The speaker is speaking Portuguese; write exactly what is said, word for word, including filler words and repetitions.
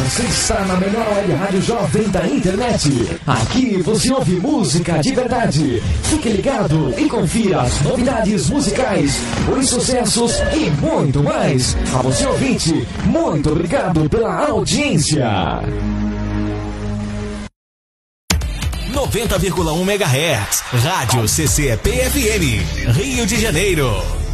Você está na melhor web rádio jovem da internet. Aqui você ouve música de verdade. Fique ligado e confira as novidades musicais, os sucessos e muito mais. A você ouvinte, muito obrigado pela audiência. noventa vírgula um megahertz, Rádio C C P F M, Rio de Janeiro.